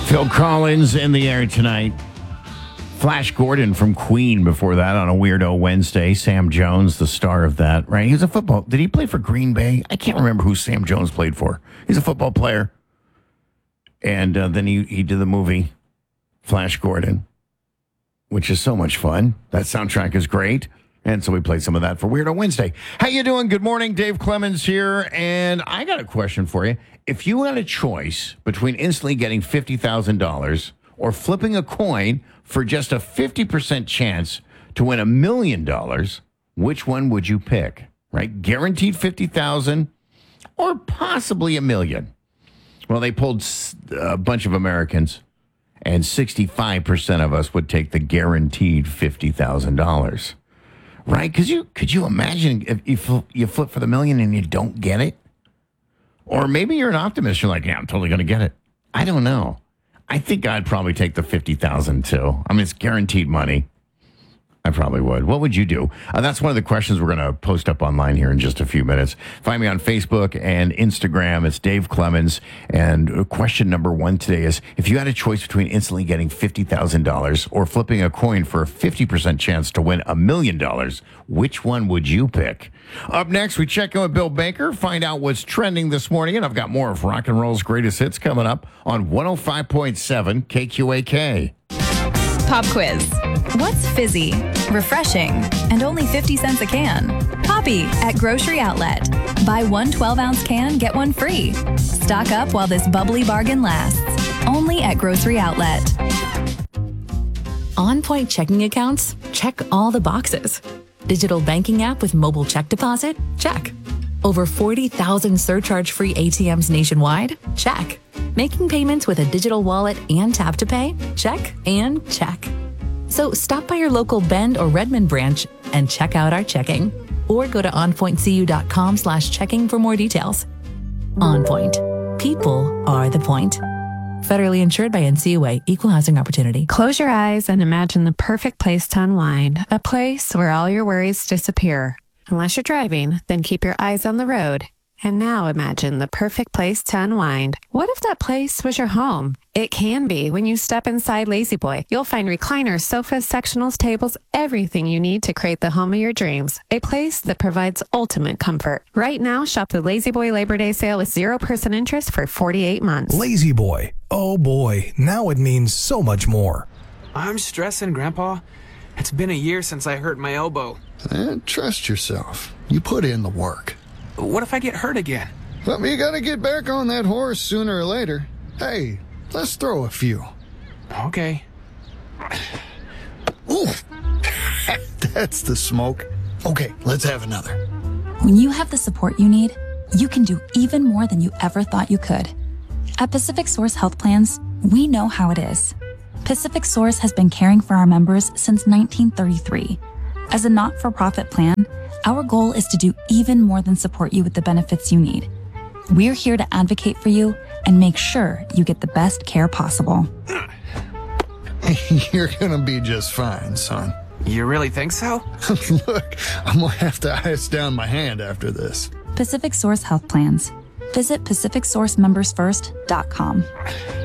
Phil Collins in the air tonight. Flash Gordon from Queen before that on a Weirdo Wednesday. Sam Jones, the star of that, right? He's a football. Did he play for Green Bay? I can't remember who Sam Jones played for. He's a football player. And then he did the movie Flash Gordon, which is so much fun. That soundtrack is great. And so we played some of that for Weirdo Wednesday. How you doing? Good morning. Dave Clemens here. And I got a question for you. If you had a choice between instantly getting $50,000 or flipping a coin for just a 50% chance to win $1 million, which one would you pick? Right? Guaranteed $50,000 or possibly $1 million. Well, they polled a bunch of Americans, and 65% of us would take the guaranteed $50,000. Right? Because could you imagine if you flip for the million and you don't get it? Or maybe you're an optimist. You're like, yeah, I'm totally going to get it. I don't know. I think I'd probably take the $50,000 too. I mean, it's guaranteed money. I probably would. What would you do? That's one of the questions we're going to post up online here in just a few minutes. Find me on Facebook and Instagram. It's Dave Clemens. And question number 1 today is, if you had a choice between instantly getting $50,000 or flipping a coin for a 50% chance to win $1 million, which one would you pick? Up next, we check in with Bill Baker, find out what's trending this morning. And I've got more of rock and roll's greatest hits coming up on 105.7 KQAK. Pop quiz. What's fizzy, refreshing, and only 50 cents a can? Poppy at Grocery Outlet. Buy one 12-ounce can, get one free. Stock up while this bubbly bargain lasts. Only at Grocery Outlet. On Point checking accounts? Check all the boxes. Digital banking app with mobile check deposit? Check. Over 40,000 surcharge-free ATMs nationwide? Check. Making payments with a digital wallet and tap to pay? Check and check. So stop by your local Bend or Redmond branch and check out our checking. Or go to onpointcu.com/checking for more details. On Point. People are the point. Federally insured by NCUA. Equal housing opportunity. Close your eyes and imagine the perfect place to unwind. A place where all your worries disappear. Unless you're driving, then keep your eyes on the road. And now imagine the perfect place to unwind. What if that place was your home? It can be when you step inside Lazy Boy. You'll find recliners, sofas, sectionals, tables, everything you need to create the home of your dreams. A place that provides ultimate comfort. Right now, shop the Lazy Boy Labor Day sale with 0% interest for 48 months. Lazy Boy. Oh boy, now it means so much more. I'm stressing, Grandpa. It's been a year since I hurt my elbow. Trust yourself. You put in the work. What if I get hurt again? Well, you gotta get back on that horse sooner or later. Hey, let's throw a few. Okay. Ooh, that's the smoke. Okay, let's have another. When you have the support you need, you can do even more than you ever thought you could. At Pacific Source Health Plans, we know how it is. Pacific Source has been caring for our members since 1933. As a not-for-profit plan, our goal is to do even more than support you with the benefits you need. We're here to advocate for you and make sure you get the best care possible. You're gonna be just fine, son. You really think so? Look, I'm gonna have to ice down my hand after this. Pacific Source Health Plans. Visit PacificSourceMembersFirst.com.